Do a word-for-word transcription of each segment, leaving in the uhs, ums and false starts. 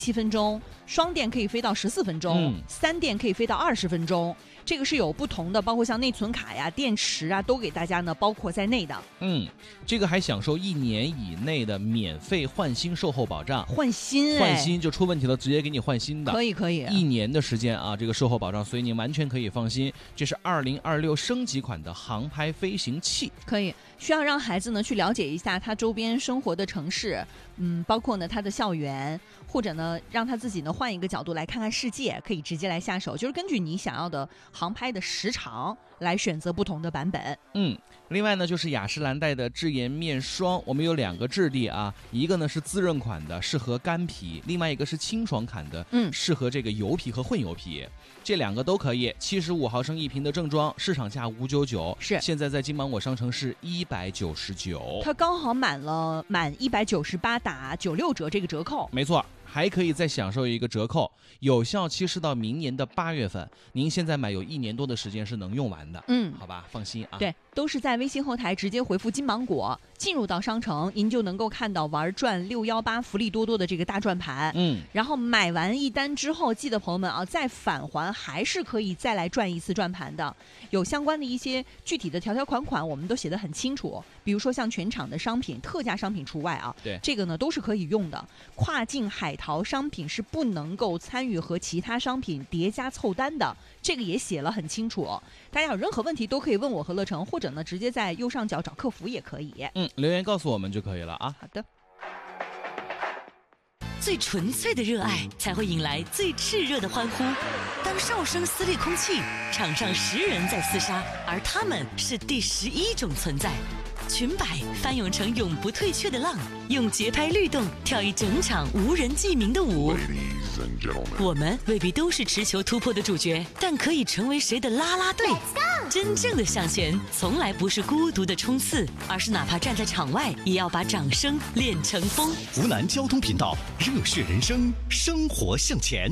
七分钟，双电可以飞到十四分钟，嗯、三电可以飞到二十分钟。这个是有不同的，包括像内存卡呀、电池啊，都给大家呢包括在内的。 嗯，这个还享受一年以内的免费换新售后保障。 换新、哎， 换新就出问题了，直接给你换新的。 可以可以， 一年的时间啊，这个售后保障，所以您完全可以放心。这是二零二六升级款的航拍飞行器。 可以，需要让孩子呢去了解一下他周边生活的城市，嗯，包括呢他的校园，或者呢让他自己呢换一个角度来看看世界，可以直接来下手，就是根据你想要的航拍的时长来选择不同的版本。 嗯，另外呢就是雅诗兰黛的智颜面霜，我们有两个质地啊，一个呢是滋润款的，适合干皮，另外一个是清爽款的，嗯，适合这个油皮和混油皮，这两个都可以。七十五毫升一瓶的正装，市场价五九九， 是现在在金芒果商城是一百九十九， 它刚好满了满一百九十八打九六折这个折扣， 没错。还可以再享受一个折扣，有效期是到明年的八月份。您现在买有一年多的时间是能用完的，嗯，好吧，放心啊。 对，都是在微信后台直接回复金芒果，进入到商城，您就能够看到玩转六一八福利多多的这个大转盘，嗯，然后买完一单之后，记得朋友们啊，再返还还是可以再来转一次转盘的。有相关的一些具体的条条款款，我们都写得很清楚，比如说像全场的商品、特价商品除外啊， 对， 这个呢都是可以用的。跨境海淘商品是不能够参与和其他商品叠加凑单的，这个也写了很清楚。大家有任何问题都可以问我和乐成，或者呢直接在右上角找客服也可以。 嗯，留言告诉我们就可以了啊。 好的。 最纯粹的热爱才会引来最炽热的欢呼。当哨声撕裂空气，场上十人在厮杀，而他们是第十一种存在。裙摆翻涌成永不退却的浪，用节拍律动跳一整场无人记名的舞。我们未必都是持球突破的主角，但可以成为谁的啦啦队。真正的向前，从来不是孤独的冲刺，而是哪怕站在场外，也要把掌声练成风。 湖南交通频道，热血人生，生活向前。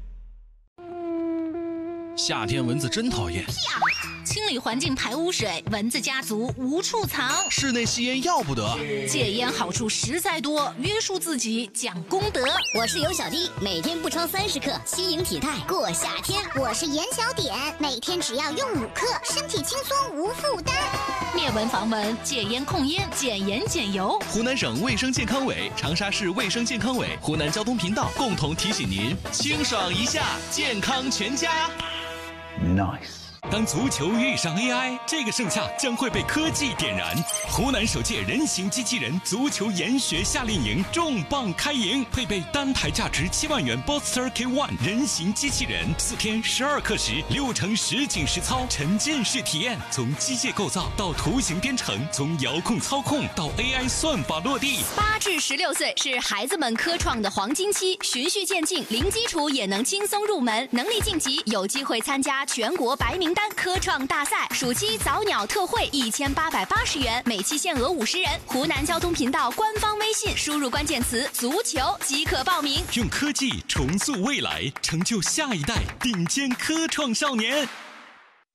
夏天蚊子真讨厌， 清理环境排污水，蚊子家族无处藏。 室内吸烟要不得， 戒烟好处实在多，约束自己讲功德。 我是尤小弟，每天不超三十克，吸引体态过夏天。 我是严小点，每天只要用五克，身体轻松无负担。 灭蚊防蚊，戒烟控烟，减盐减油。 湖南省卫生健康委、长沙市卫生健康委、湖南交通频道共同提醒您：清爽一下，健康全家。 Nice。 当足球遇上 A I， 这个盛夏将会被科技点燃。湖南首届人形机器人足球研学夏令营重磅开营，配备单台价值七万元 Boxster K 一 人形机器人，四天十二课时，六成实景实操，沉浸式体验，从机械构造到图形编程，从遥控操控到 A I 算法落地。 八至十六岁是孩子们科创的黄金期，循序渐进，零基础也能轻松入门，能力晋级有机会参加全国白名单科创大赛。暑期早鸟特惠一千八百八十元，每期限额五十人。湖南交通频道官方微信输入关键词足球即可报名。 用科技重塑未来，成就下一代顶尖科创少年。